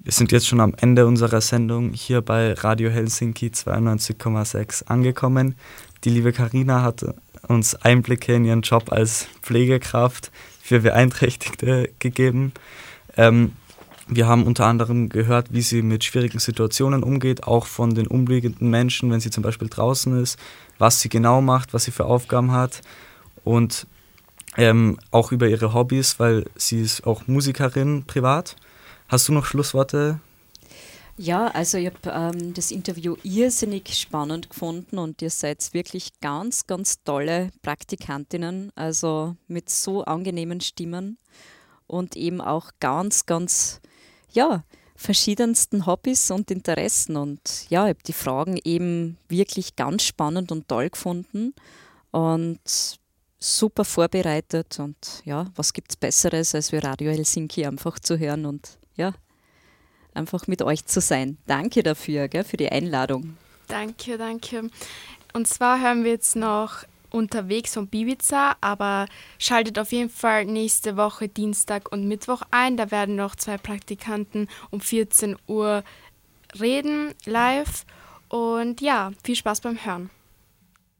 Wir sind jetzt schon am Ende unserer Sendung hier bei Radio Helsinki 92,6 angekommen. Die liebe Karina hat uns Einblicke in ihren Job als Pflegekraft für Beeinträchtigte gegeben. Wir haben unter anderem gehört, wie sie mit schwierigen Situationen umgeht, auch von den umliegenden Menschen, wenn sie zum Beispiel draußen ist, was sie genau macht, was sie für Aufgaben hat und auch über ihre Hobbys, weil sie ist auch Musikerin privat. Hast du noch Schlussworte? Ja, also ich habe das Interview irrsinnig spannend gefunden und ihr seid wirklich ganz, ganz tolle Praktikantinnen, also mit so angenehmen Stimmen und eben auch ganz, ganz, ja, verschiedensten Hobbys und Interessen. Und ja, ich habe die Fragen eben wirklich ganz spannend und toll gefunden und super vorbereitet. Und ja, was gibt es Besseres, als wir Radio Helsinki einfach zu hören und ja, einfach mit euch zu sein. Danke dafür, gell, für die Einladung. Danke, danke. Und zwar hören wir jetzt noch Unterwegs von Bibiza, aber schaltet auf jeden Fall nächste Woche Dienstag und Mittwoch ein. Da werden noch 2 Praktikanten um 14 Uhr reden, live. Und ja, viel Spaß beim Hören.